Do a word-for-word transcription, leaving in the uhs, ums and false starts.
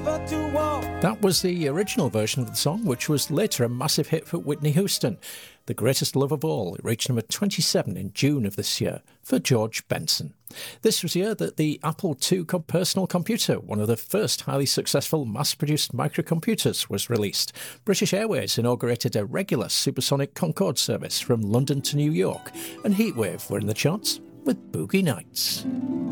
never to walk. That was the original version of the song, which was later a massive hit for Whitney Houston. The Greatest Love of All. It reached number twenty-seven in June of this year for George Benson. This was the year that the Apple two personal computer, one of the first highly successful mass-produced microcomputers, was released. British Airways inaugurated a regular supersonic Concorde service from London to New York, and Heatwave were in the charts with Boogie Nights.